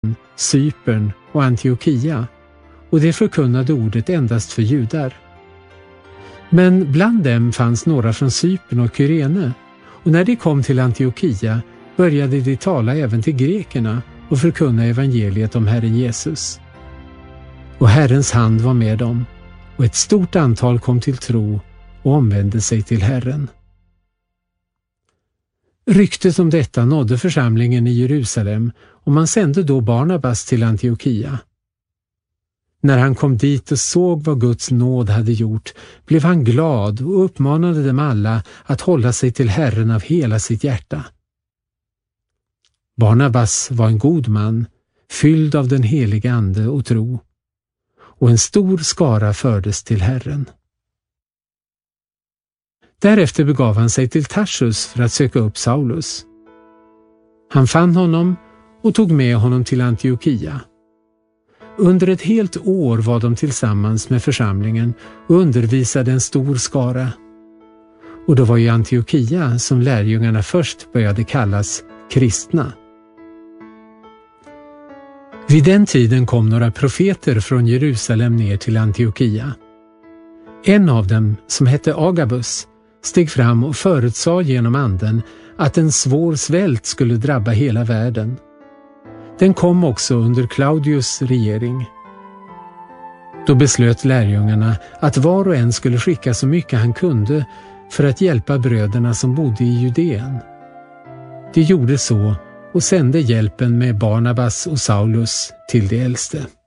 Cypern och Antiochia, och det förkunnade ordet endast för judar. Men bland dem fanns några från Cypern och Kyrene, och när de kom till Antiochia började de tala även till grekerna och förkunna evangeliet om Herren Jesus. Och Herrens hand var med dem, och ett stort antal kom till tro och omvände sig till Herren. Ryktet om detta nådde församlingen i Jerusalem, och man sände då Barnabas till Antiochia. När han kom dit och såg vad Guds nåd hade gjort blev han glad och uppmanade dem alla att hålla sig till Herren av hela sitt hjärta. Barnabas var en god man, fylld av den heliga ande och tro, och en stor skara fördes till Herren. Därefter begav han sig till Tarsus för att söka upp Saulus. Han fann honom och tog med honom till Antiochia. Under ett helt år var de tillsammans med församlingen och undervisade en stor skara. Och då var i Antiochia som lärjungarna först började kallas kristna. Vid den tiden kom några profeter från Jerusalem ner till Antiochia. En av dem, som hette Agabus, steg fram och förutsade genom anden att en svår svält skulle drabba hela världen. Den kom också under Claudius regering. Då beslöt lärjungarna att var och en skulle skicka så mycket han kunde för att hjälpa bröderna som bodde i Judeen. De gjorde så och sände hjälpen med Barnabas och Saulus till de äldste.